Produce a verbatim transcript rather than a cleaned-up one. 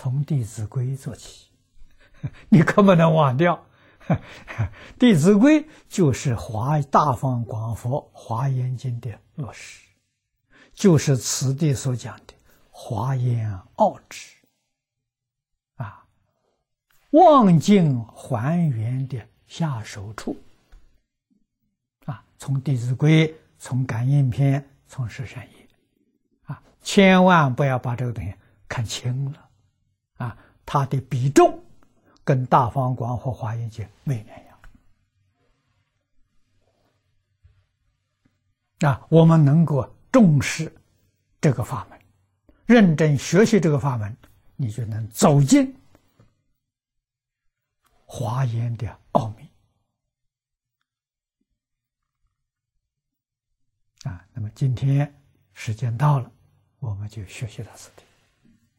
从《弟子规》做起，你可不能忘掉。《弟子规》就是华大放广佛华严经的落实，就是此地所讲的华严奥旨啊，望境还原的下手处啊，从《弟子规》，从感应篇，从十善业啊，千万不要把这个东西看轻了啊，它的比重跟大放广佛华严经没两样啊。我们能够重视这个法门，认真学习这个法门，你就能走进华严的奥秘啊。那么今天时间到了，我们就学习到此地。